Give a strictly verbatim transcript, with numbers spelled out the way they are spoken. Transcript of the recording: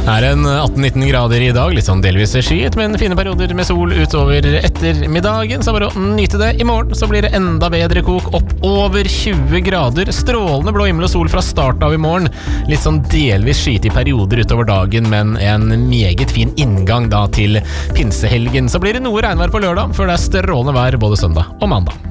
Her er en atten nitten grader i dag, litt sånn delvis skyet, men fine perioder med sol utover ettermiddagen, så bare å nyte det. I morgen så blir det enda bedre kok, opp over tjue grader, strålende blå himmel og sol fra start av i morgen. Litt sånn delvis skyet i perioder utover dagen, men en meget fin inngang da til pinsehelgen. Så blir det noe regnvær på lørdag, før det er strålende vær både søndag og mandag.